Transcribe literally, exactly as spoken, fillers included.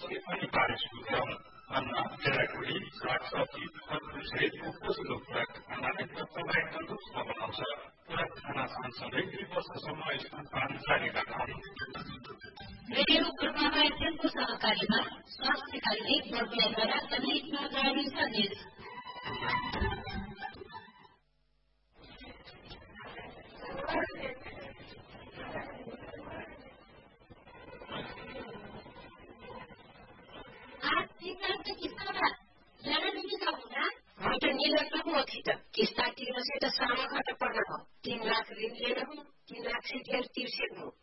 पछि अनि बारिश हुन् अन्न केराकुडी सागसब्जी फलफुल सहितको पोषक खुराक खानाले रक्तलाई तन्दुरुस्त बनाउँछ। खुराक खाना सँगसँगै दुई वर्षसम्म स्तनपान जारी राख्नु। रेडियो पूर्वामा एफएमको सहकारीमा स्वास्थ्य कार्य प्रज्ञाद्वारा जनहितमा जारी सन्देश। किस्ता तिर्न से त सानो खर्च पर्न भयो। तीन लाख ऋण लिएर तीन लाख सिटिएर तिर्सेक्नु